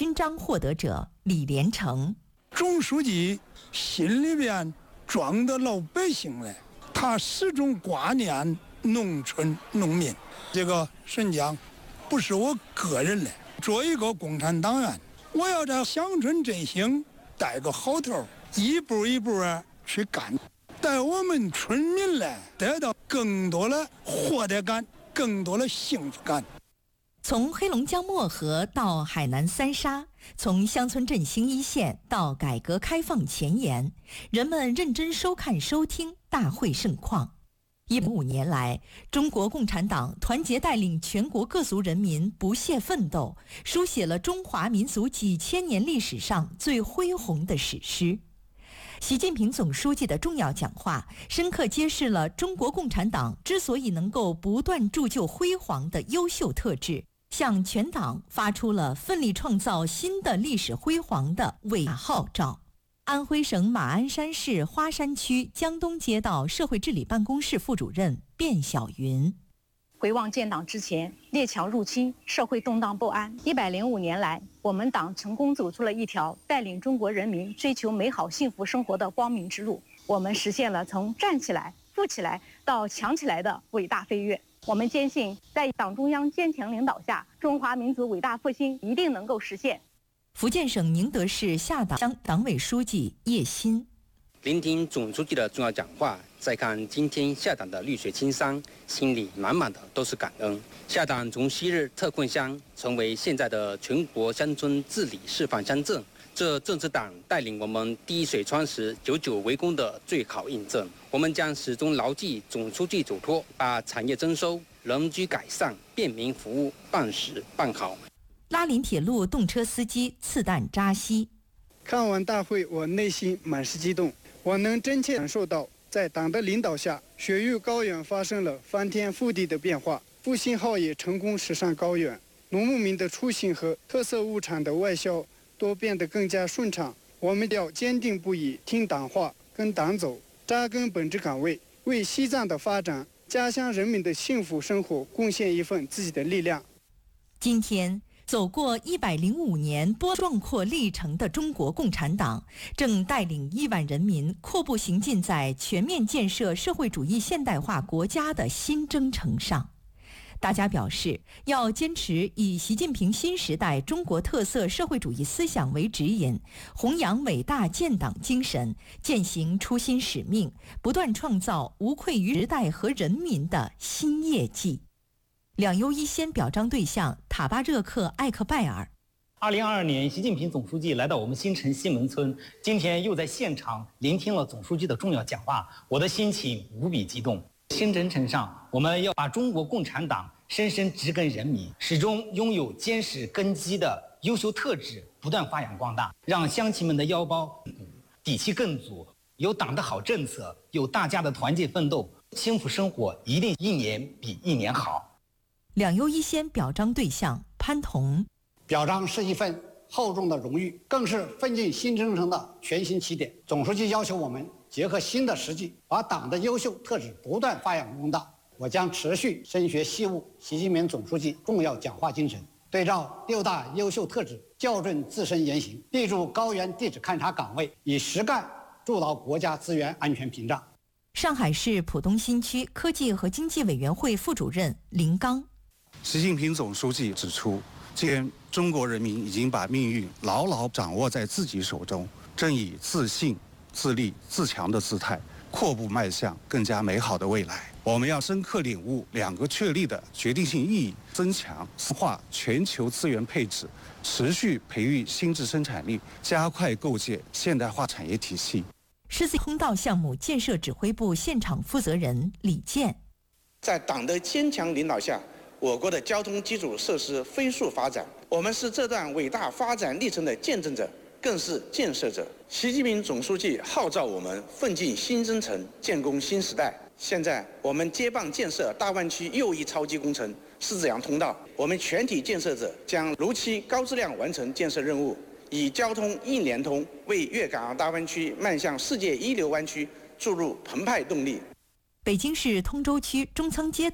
勋章获得者李连成。 总书记心里边装的老百姓嘞，他始终挂念农村农民。这个实际上不是我个人嘞，作为一个共产党员，我要在乡村振兴带个好头，一步一步去干，带我们村民嘞得到更多的获得感，更多的幸福感。 从黑龙江漠河到海南三沙，从乡村振兴一线到改革开放前沿，人们认真收看收听大会盛况。105年来，中国共产党团结带领全国各族人民不懈奋斗，书写了中华民族几千年历史上最恢宏的史诗。习近平总书记的重要讲话，深刻揭示了中国共产党之所以能够不断铸就辉煌的优秀特质，向全党发出了奋力创造新的历史辉煌的伟大号召。安徽省马鞍山市花山区江东街道社会治理办公室副主任卞晓云： 回望建党之前，列强入侵，社会动荡不安。105年来，我们党成功走出了一条带领中国人民追求美好幸福生活的光明之路。我们实现了从站起来、富起来到强起来的伟大飞跃。我们坚信，在党中央坚强领导下，中华民族伟大复兴一定能够实现。 福建省宁德市下党乡党委书记叶新： 聆听总书记的重要讲话，再看今天下党的绿水青山，心里满满的都是感恩。下党从昔日特困乡成为现在的全国乡村治理示范乡镇，这正是党带领我们滴水穿石、久久为功的最好印证。我们将始终牢记总书记嘱托，把产业增收、人居改善、便民服务办实办好。 拉林铁路动车司机刺弹扎西： 看完大会，我内心满是激动。我能真切感受到，在党的领导下，雪域高原发生了翻天覆地的变化，复兴号也成功驶上高原，农牧民的出行和特色物产的外销都变得更加顺畅。我们要坚定不移听党话，跟党走，扎根本职岗位，为西藏的发展、家乡人民的幸福生活贡献一份自己的力量。 今天走过105年波壮阔历程的中国共产党，正带领亿万人民阔步行进在全面建设社会主义现代化国家的新征程上。大家表示，要坚持以习近平新时代中国特色社会主义思想为指引，弘扬伟大建党精神，践行初心使命，不断创造无愧于时代和人民的新业绩。两优一先表彰对象塔巴热克艾克拜尔。 2022年，习近平总书记来到我们新城西门村，今天又在现场聆听了总书记的重要讲话，我的心情无比激动。新征程上，我们要把中国共产党深深植根人民，始终拥有坚实根基的优秀特质不断发扬光大，让乡亲们的腰包底气更足。有党的好政策，有大家的团结奋斗，幸福生活一定一年比一年好。 两优一先表彰对象潘彤： 表彰是一份厚重的荣誉，更是奋进新征程的全新起点。总书记要求我们结合新的实际，把党的优秀特质不断发扬光大。我将持续深学习悟习近平总书记重要讲话精神，对照6大优秀特质，校正自身言行，立住高原地质勘察岗位，以实干筑牢国家资源安全屏障。 上海市浦东新区科技和经济委员会副主任林刚： 习近平总书记指出，今天中国人民已经把命运牢牢掌握在自己手中，正以自信、自立、自强的姿态阔步迈向更加美好的未来。我们要深刻领悟2个确立的决定性意义，增强深化全球资源配置，持续培育新质生产力，加快构建现代化产业体系。 狮子通道项目建设指挥部现场负责人李健： 在党的坚强领导下，我国的交通基础设施飞速发展，我们是这段伟大发展历程的见证者，更是建设者。习近平总书记号召我们奋进新征程，建功新时代。现在我们接棒建设大湾区又一超级工程狮子洋通道，我们全体建设者将如期高质量完成建设任务，以交通一联通为粤港澳大湾区迈向世界一流湾区注入澎湃动力。 北京市通州区中仓街